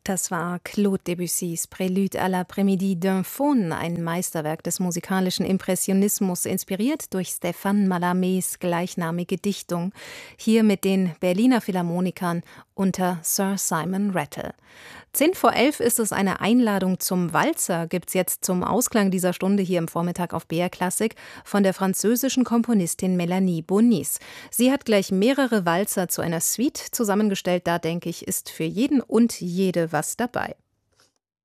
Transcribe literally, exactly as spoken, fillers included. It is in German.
Das war Claude Debussys Prélude à l'après-midi d'un faune, ein Meisterwerk des musikalischen Impressionismus, inspiriert durch Stéphane Mallarmés gleichnamige Dichtung, hier mit den Berliner Philharmonikern unter Sir Simon Rattle. Zehn vor elf ist es eine Einladung zum Walzer, gibt's jetzt zum Ausklang dieser Stunde hier im Vormittag auf B R Klassik von der französischen Komponistin Mélanie Bonis. Sie hat gleich mehrere Walzer zu einer Suite zusammengestellt, da denke ich, ist für jeden und jede was dabei.